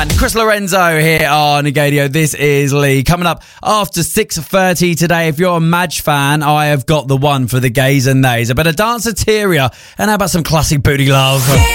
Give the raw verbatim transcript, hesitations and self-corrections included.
And Chris Lorenzo here on Gadio. This is Lee. Coming up after six thirty today, if you're a Madge fan, I have got the one for the gays and nays. A bit of Danceteria, and how about some classic booty love?